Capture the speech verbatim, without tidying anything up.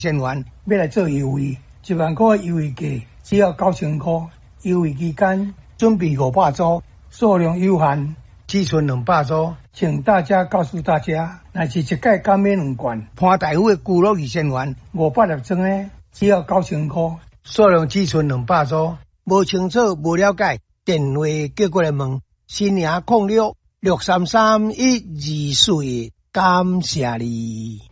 千元要来做优惠，一万块优惠价只要九千块。优惠期间准备五百组，数量有限，只剩两百组。请大家告诉大家，若是一届减免两罐，潘大夫的骨肉二千元，五百粒装的只要九千块，数量只剩两百组。无清楚、无了解，电话叫过来问。新营零六六三三一二四，感谢你。